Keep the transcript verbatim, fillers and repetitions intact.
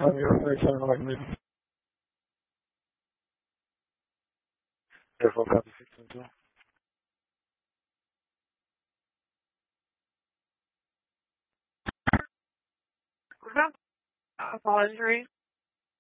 time you're very kind of like maybe. Therefore, copy sixteen two. About alcohol injury.